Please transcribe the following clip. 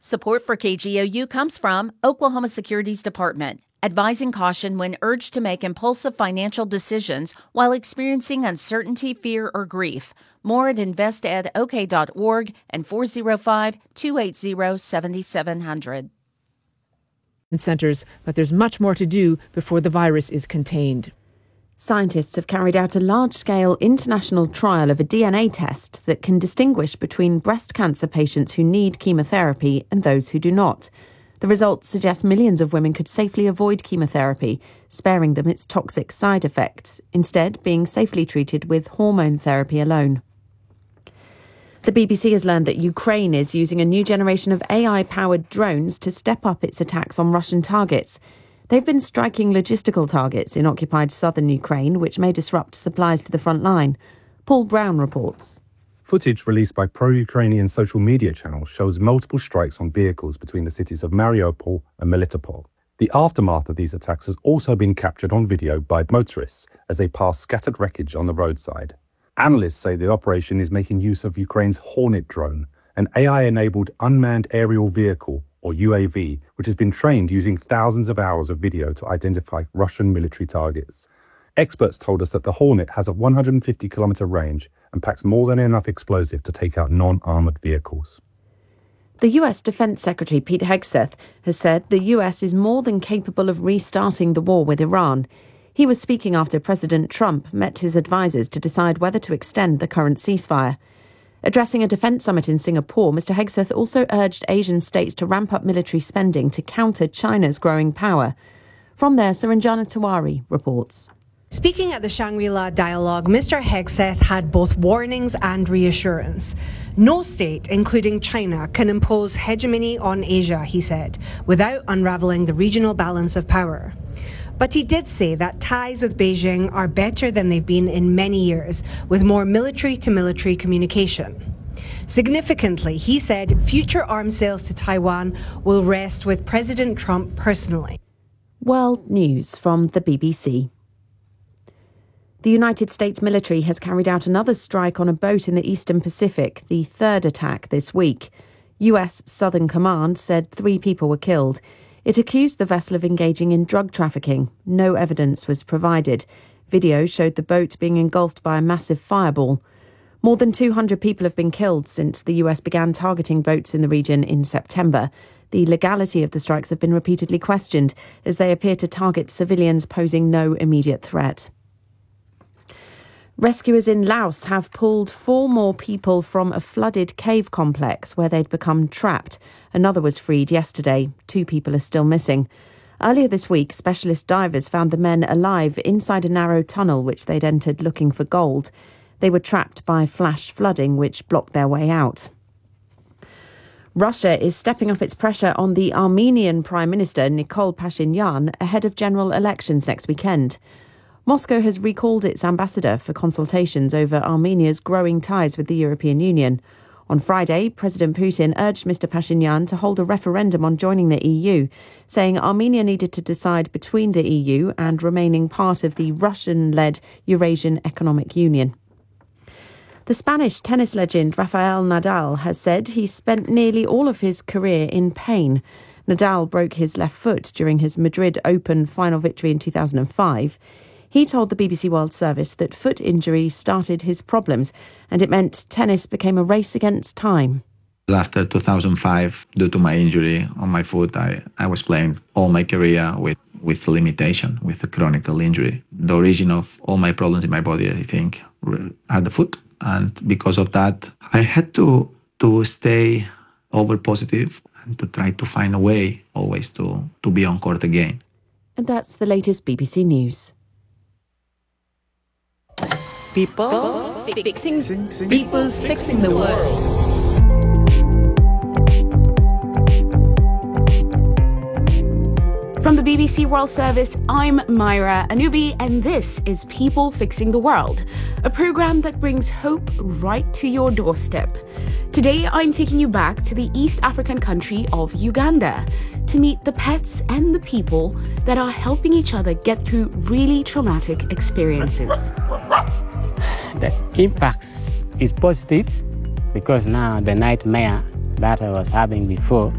Support for KGOU comes from Oklahoma Securities Department, advising caution when urged to make impulsive financial decisions while experiencing uncertainty, fear, or grief. More at investedok.org and 405-280-7700. Centers, but there's much more to do before the virus is contained. Scientists have carried out a large-scale international trial of a DNA test that can distinguish between breast cancer patients who need chemotherapy and those who do not. The results suggest millions of women could safely avoid chemotherapy, sparing them its toxic side effects, instead being safely treated with hormone therapy alone. The BBC has learned that Ukraine is using a new generation of AI-powered drones to step up its attacks on Russian targets. They've been striking logistical targets in occupied southern Ukraine, which may disrupt supplies to the front line. Paul Brown reports. Footage released by pro-Ukrainian social media channels shows multiple strikes on vehicles between the cities of Mariupol and Melitopol. The aftermath of these attacks has also been captured on video by motorists as they pass scattered wreckage on the roadside. Analysts say the operation is making use of Ukraine's Hornet drone, an AI-enabled unmanned aerial vehicle, or UAV, which has been trained using thousands of hours of video to identify Russian military targets. Experts told us that the Hornet has a 150-kilometer range and packs more than enough explosive to take out non-armored vehicles. The US Defense Secretary Pete Hegseth has said the US is more than capable of restarting the war with Iran. He was speaking after President Trump met his advisers to decide whether to extend the current ceasefire. Addressing a defence summit in Singapore, Mr Hegseth also urged Asian states to ramp up military spending to counter China's growing power. From there, Saranjana Tiwari reports. Speaking at the Shangri-La Dialogue, Mr Hegseth had both warnings and reassurance. No state, including China, can impose hegemony on Asia, he said, without unravelling the regional balance of power. But he did say that ties with Beijing are better than they've been in many years, with more military-to-military communication. Significantly, he said future arms sales to Taiwan will rest with President Trump personally. World News from the BBC. The United States military has carried out another strike on a boat in the Eastern Pacific, the third attack this week. US Southern Command said 3 people were killed. It accused the vessel of engaging in drug trafficking. No evidence was provided. Video showed the boat being engulfed by a massive fireball. More than 200 people have been killed since the US began targeting boats in the region in September. The legality of the strikes have been repeatedly questioned as they appear to target civilians posing no immediate threat. Rescuers in Laos have pulled 4 more people from a flooded cave complex where they'd become trapped. Another was freed yesterday. 2 people are still missing. Earlier this week, specialist divers found the men alive inside a narrow tunnel which they'd entered looking for gold. They were trapped by flash flooding which blocked their way out. Russia is stepping up its pressure on the Armenian Prime Minister Nikol Pashinyan ahead of general elections next weekend. Moscow has recalled its ambassador for consultations over Armenia's growing ties with the European Union. On Friday, President Putin urged Mr Pashinyan to hold a referendum on joining the EU, saying Armenia needed to decide between the EU and remaining part of the Russian-led Eurasian Economic Union. The Spanish tennis legend Rafael Nadal has said he spent nearly all of his career in pain. Nadal broke his left foot during his Madrid Open final victory in 2005. He told the BBC World Service that foot injury started his problems and it meant tennis became a race against time. After 2005, due to my injury on my foot, I was playing all my career with limitation, with a chronic injury. The origin of all my problems in my body, I think, at the foot. And because of that, I had to stay over positive and to try to find a way always to be on court again. And that's the latest BBC News. People fixing the world. From the BBC World Service, I'm Myra Anubi, and this is People Fixing the World, a program that brings hope right to your doorstep. Today, I'm taking you back to the East African country of Uganda to meet the pets and the people that are helping each other get through really traumatic experiences. The impact is positive because now the nightmare that I was having before